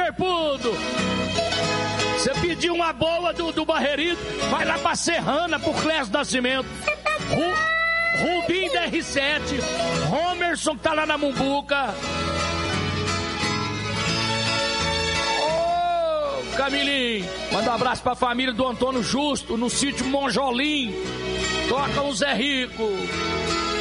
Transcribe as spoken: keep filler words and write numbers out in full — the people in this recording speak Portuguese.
Ferpudo. Você pediu uma boa do, do Barreirito, vai lá pra Serrana, pro Clésio Nascimento. Ru, Rubim da R sete, Homerson que tá lá na Mumbuca. Ô, Camilinho, manda um abraço pra família do Antônio Justo, no sítio Monjolim. Toca o Zé Rico.